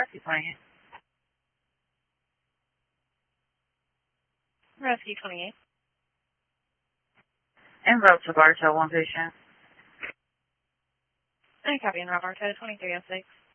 Rescue 28. Rescue 28. En route to Bartow, one patient. I copy en route Bartow 2306.